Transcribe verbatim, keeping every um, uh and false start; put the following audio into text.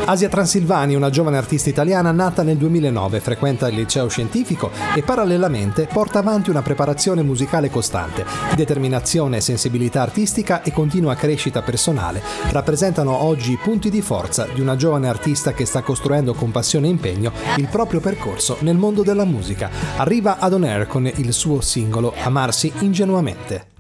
Asia Transilvani, una giovane artista italiana nata nel duemilanove, frequenta il liceo scientifico e parallelamente porta avanti una preparazione musicale costante. Determinazione, sensibilità artistica e continua crescita personale rappresentano oggi i punti di forza di una giovane artista che sta costruendo con passione e impegno il proprio percorso nel mondo della musica. Arriva ad On Air con il suo singolo Amarsi ingenuamente.